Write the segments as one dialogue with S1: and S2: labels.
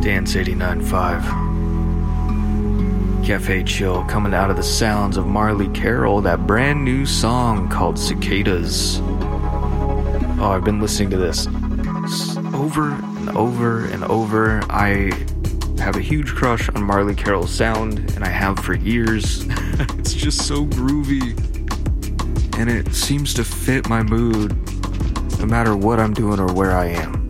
S1: Dance 89.5. Cafe Chill, coming out of the sounds of Marley Carroll, that brand new song called Cicadas. Oh, I've been listening to this over and over and over. I have a huge crush on Marley Carroll's sound, and I have for years. It's just so groovy, and it seems to fit my mood no matter what I'm doing or where I am.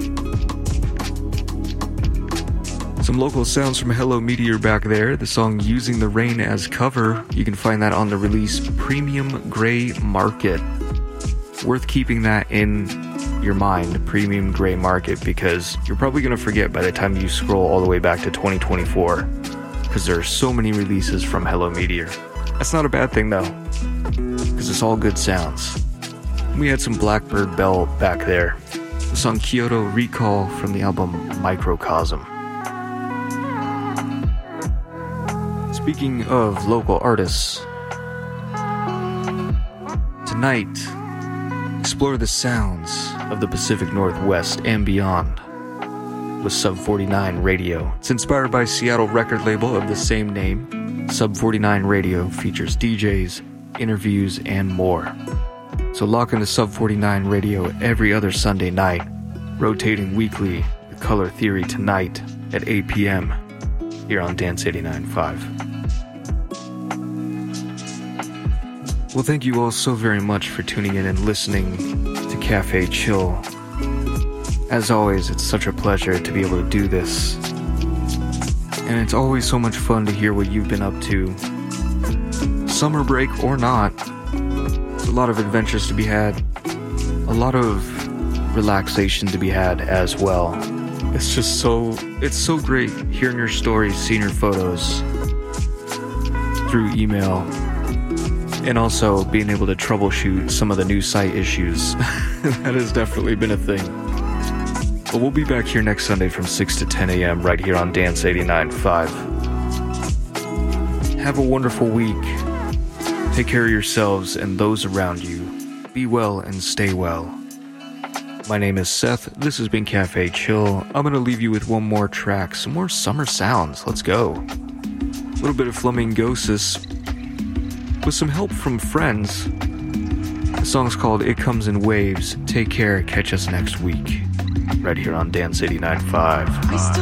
S1: Some local sounds from Hello Meteor back there. The song Using the Rain as Cover. You can find that on the release Premium Grey Market. Worth keeping that in your mind, Premium Grey Market, because you're probably going to forget by the time you scroll all the way back to 2024, because there are so many releases from Hello Meteor. That's not a bad thing though, because it's all good sounds. We had some Blackbird Bell back there. The song Kyoto Recall from the album Microcosm. Speaking of local artists, tonight, explore the sounds of the Pacific Northwest and beyond with Sub 49 Radio. It's inspired by Seattle record label of the same name. Sub 49 Radio features DJs, interviews, and more. So lock into Sub 49 Radio every other Sunday night, rotating weekly with Color Theory tonight at 8 p.m. here on Dance 89.5. Well, thank you all so very much for tuning in and listening to Cafe Chill. As always, it's such a pleasure to be able to do this. And it's always so much fun to hear what you've been up to. Summer break or not, there's a lot of adventures to be had. A lot of relaxation to be had as well. It's so great hearing your stories, seeing your photos through email. And also being able to troubleshoot some of the new site issues. That has definitely been a thing. But we'll be back here next Sunday from 6 to 10 a.m. right here on Dance 89.5. Have a wonderful week. Take care of yourselves and those around you. Be well and stay well. My name is Seth. This has been Cafe Chill. I'm going to leave you with one more track. Some more summer sounds. Let's go. A little bit of Flamingosis with some help from friends. The song's called It Comes in Waves. Take care. Catch us next week. Right here on Dance 89.5.